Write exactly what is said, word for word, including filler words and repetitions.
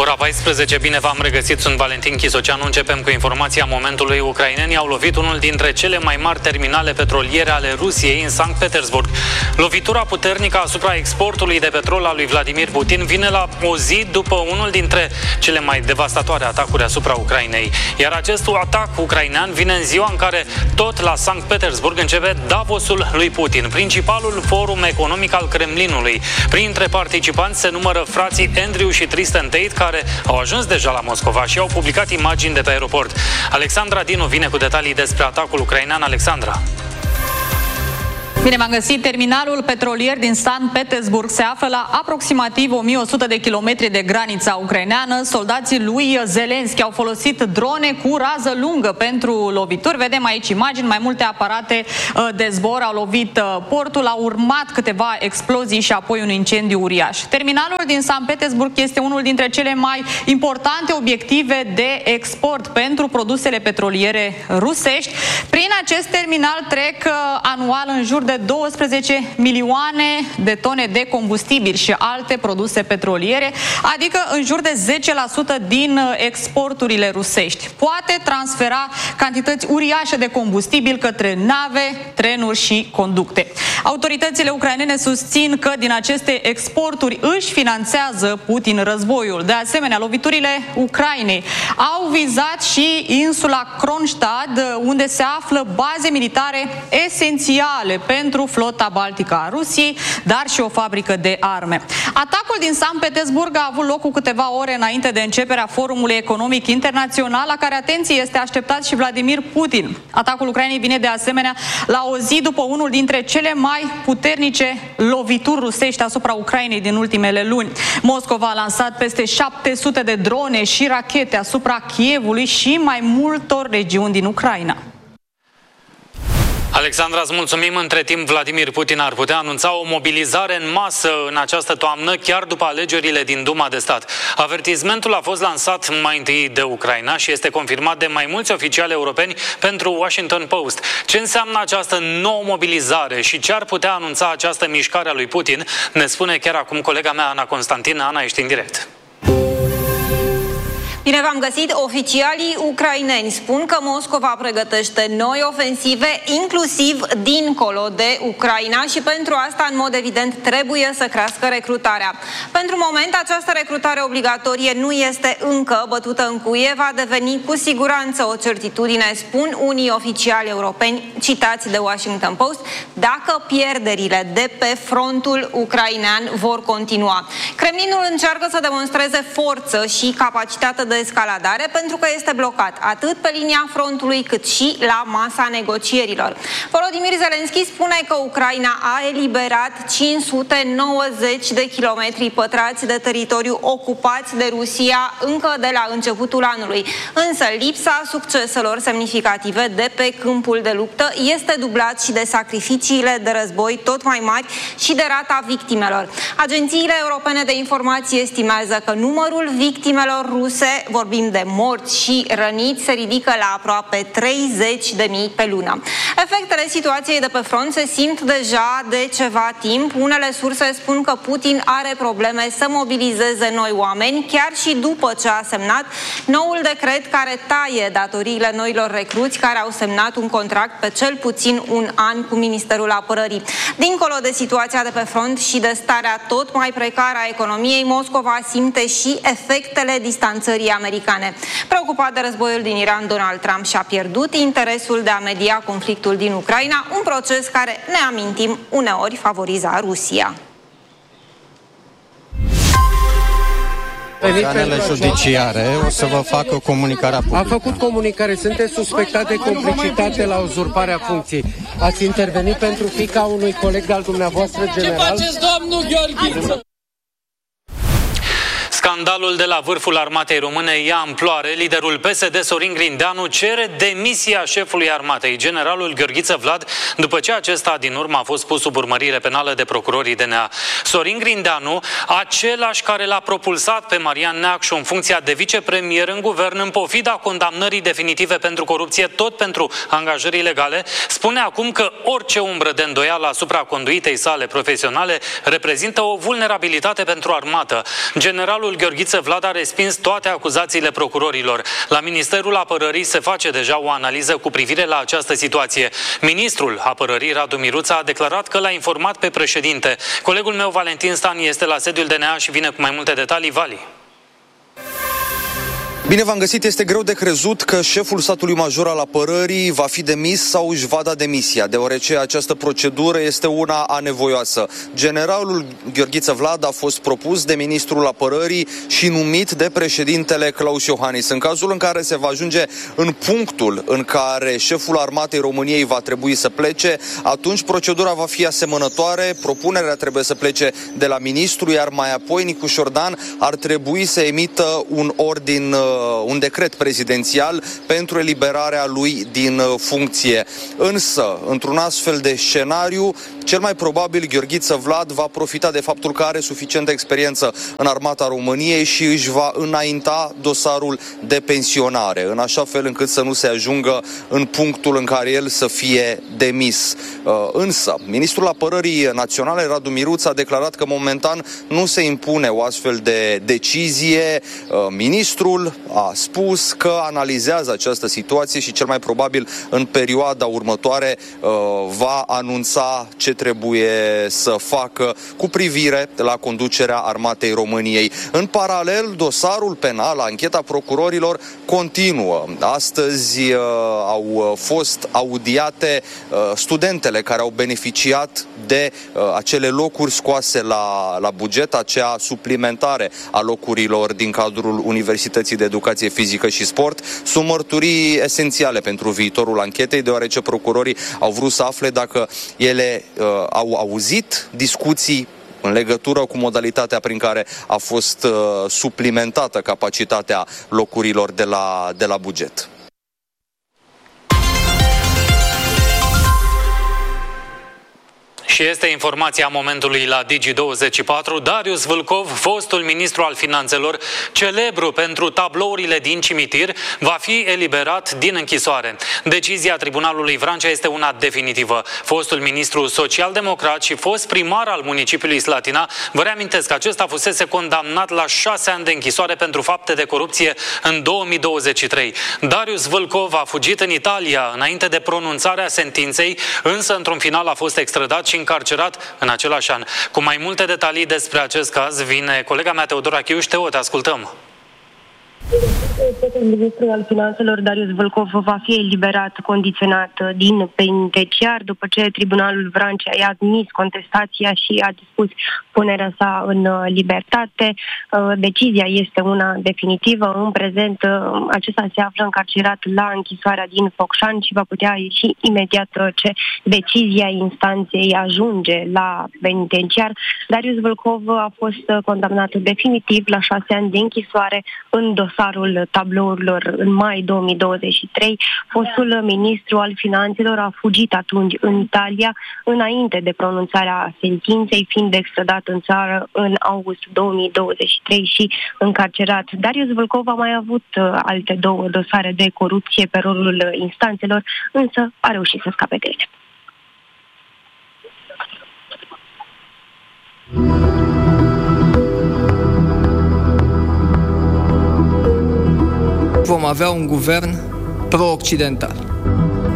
Ora paisprezece, bine v-am regăsit, sunt Valentin Chisoceanu. Începem cu informația momentului. Ucrainenii au lovit unul dintre cele mai mari terminale petroliere ale Rusiei în Sankt Petersburg. Lovitura puternică asupra exportului de petrol al lui Vladimir Putin vine la o zi după unul dintre cele mai devastatoare atacuri asupra Ucrainei. Iar acest atac ucrainean vine în ziua în care tot la Sankt Petersburg începe Davosul lui Putin, principalul forum economic al Kremlinului. Printre participanți se numără frații Andrew și Tristan Tate, care au ajuns deja la Moscova și au publicat imagini de pe aeroport. Alexandra Dinu vine cu detalii despre atacul ucrainean. Alexandra. Bine v-am găsit. Terminalul petrolier din Sankt Petersburg se află la aproximativ o mie o sută de kilometri de granița ucraineană. Soldații lui Zelenski au folosit drone cu rază lungă pentru lovituri. Vedem aici imagini, mai multe aparate de zbor au lovit portul, au urmat câteva explozii și apoi un incendiu uriaș. Terminalul din Sankt Petersburg este unul dintre cele mai importante obiective de export pentru produsele petroliere rusești. Prin acest terminal trec anual în jur de douăsprezece milioane de tone de combustibil și alte produse petroliere, adică în jur de zece la sută din exporturile rusești. Poate transfera cantități uriașe de combustibil către nave, trenuri și conducte. Autoritățile ucrainene susțin că din aceste exporturi își finanțează Putin războiul. De asemenea, loviturile Ucrainei au vizat și insula Kronstadt, unde se află baze militare esențiale pentru flota baltică a Rusiei, dar și o fabrică de arme. Atacul din Sankt Petersburg a avut loc cu câteva ore înainte de începerea Forumului Economic Internațional, la care, atenție, este așteptat și Vladimir Putin. Atacul Ucrainei vine de asemenea la o zi după unul dintre cele mai puternice lovituri rusești asupra Ucrainei din ultimele luni. Moscova a lansat peste șapte sute de drone și rachete asupra Kievului și mai multor regiuni din Ucraina. Alexandra, îți mulțumim. Între timp, Vladimir Putin ar putea anunța o mobilizare în masă în această toamnă, chiar după alegerile din Duma de stat. Avertismentul a fost lansat mai întâi de Ucraina și este confirmat de mai mulți oficiali europeni pentru Washington Post. Ce înseamnă această nouă mobilizare și ce ar putea anunța această mișcare a lui Putin, ne spune chiar acum colega mea, Ana Constantin. Ana, ești în direct. Bine v-am găsit. Oficialii ucraineni spun că Moscova pregătește noi ofensive, inclusiv dincolo de Ucraina, și pentru asta, în mod evident, trebuie să crească recrutarea. Pentru moment, această recrutare obligatorie nu este încă bătută în cuie, va deveni cu siguranță o certitudine, spun unii oficiali europeni citați de Washington Post, dacă pierderile de pe frontul ucrainean vor continua. Kremlinul încearcă să demonstreze forță și capacitate de de escaladare pentru că este blocat atât pe linia frontului cât și la masa negocierilor. Volodymyr Zelensky spune că Ucraina a eliberat cinci sute nouăzeci de kilometri pătrați de teritoriu ocupați de Rusia încă de la începutul anului. Însă lipsa succeselor semnificative de pe câmpul de luptă este dublat și de sacrificiile de război tot mai mari și de rata victimelor. Agențiile europene de informații estimează că numărul victimelor ruse, vorbim de morți și răniți, se ridică la aproape treizeci de mii pe lună. Efectele situației de pe front se simt deja de ceva timp. Unele surse spun că Putin are probleme să mobilizeze noi oameni, chiar și după ce a semnat noul decret care taie datoriile noilor recruți care au semnat un contract pe cel puțin un an cu Ministerul Apărării. Dincolo de situația de pe front și de starea tot mai precară a economiei, Moscova simte și efectele distanțării americane. Preocupat de războiul din Iran, Donald Trump și-a pierdut interesul de a media conflictul din Ucraina, un proces care, ne amintim, uneori favoriza Rusia. Organele judiciare o să vă facă comunicarea publică. A făcut comunicare, sunteți suspectat de complicitate la uzurparea funcției. Ați intervenit pentru fiica unui coleg al dumneavoastră general? Ce faceți, domnul Gheorghiță? Scandalul de la vârful armatei române ia amploare. Liderul P S D, Sorin Grindeanu, cere demisia șefului armatei, generalul Gheorghiță Vlad, după ce acesta din urmă a fost pus sub urmărire penală de procurorii D N A. Sorin Grindeanu, același care l-a propulsat pe Marian Neacșu în funcția de vicepremier în guvern, în pofida condamnării definitive pentru corupție, tot pentru angajări ilegale, spune acum că orice umbră de îndoială asupra conduitei sale profesionale reprezintă o vulnerabilitate pentru armată. Generalul Gheorghiță Vlad a respins toate acuzațiile procurorilor. La Ministerul Apărării se face deja o analiză cu privire la această situație. Ministrul Apărării, Radu Miruța, a declarat că l-a informat pe președinte. Colegul meu, Valentin Stan, este la sediul D N A și vine cu mai multe detalii. Vali. Bine v-am găsit, este greu de crezut că șeful statului major al apărării va fi demis sau își va da demisia, deoarece această procedură este una anevoioasă. Generalul Gheorghiță Vlad a fost propus de ministrul apărării și numit de președintele Claus Iohannis. În cazul în care se va ajunge în punctul în care șeful armatei României va trebui să plece, atunci procedura va fi asemănătoare, propunerea trebuie să plece de la ministru, iar mai apoi Nicu Șordan ar trebui să emită un ordin, un decret prezidențial pentru eliberarea lui din funcție. Însă, într-un astfel de scenariu, cel mai probabil Gheorghiță Vlad va profita de faptul că are suficientă experiență în armata României și își va înainta dosarul de pensionare, în așa fel încât să nu se ajungă în punctul în care el să fie demis. Însă, ministrul apărării naționale, Radu Miruța, a declarat că momentan nu se impune o astfel de decizie. Ministrul a spus că analizează această situație și cel mai probabil în perioada următoare va anunța ce trebuie să facă cu privire la conducerea armatei României. În paralel, dosarul penal, ancheta procurorilor continuă. Astăzi au fost audiate studentele care au beneficiat de acele locuri scoase la, la buget, acea suplimentare a locurilor din cadrul Universității de Educație Fizică și Sport. Sunt mărturii esențiale pentru viitorul anchetei, deoarece procurorii au vrut să afle dacă ele uh, au auzit discuții în legătură cu modalitatea prin care a fost uh, suplimentată capacitatea locurilor de la, de la buget. Și este informația momentului la Digi douăzeci și patru. Darius Vâlcov, fostul ministru al finanțelor, celebru pentru tablourile din cimitir, va fi eliberat din închisoare. Decizia Tribunalului Vrancea este una definitivă. Fostul ministru social-democrat și fost primar al municipiului Slatina, vă reamintesc că acesta fusese condamnat la șase ani de închisoare pentru fapte de corupție în două mii douăzeci și trei. Darius Vâlcov a fugit în Italia înainte de pronunțarea sentinței, însă într-un final a fost extradat și încarcerat în același an. Cu mai multe detalii despre acest caz vine colega mea Teodora Chiuș. Teo, te ascultăm. Ministrul al Finanțelor, Darius Vâlcov, va fi eliberat condiționat din penitenciar după ce Tribunalul Vrancea i-a admis contestația și a dispus punerea sa în libertate. Decizia este una definitivă. În prezent, acesta se află încarcerat la închisoarea din Focșani și va putea ieși imediat ce decizia instanței ajunge la penitenciar. Darius Vâlcov a fost condamnat definitiv la șase ani de închisoare în dosarul tablourilor în mai două mii douăzeci și trei. Fostul ministru al Finanțelor a fugit atunci în Italia înainte de pronunțarea sentinței, fiind extradat în țară în august două mii douăzeci și trei și încarcerat. Darius Vâlcov a mai avut alte două dosare de corupție pe rolul instanțelor, însă a reușit să scape grele. Vom avea un guvern pro-occidental.